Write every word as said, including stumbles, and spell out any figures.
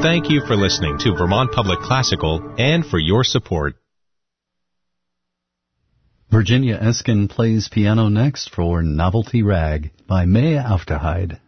Thank you for listening to Vermont Public Classical and for your support. Virginia Eskin plays piano next for Novelty Rag by May Aufderheide.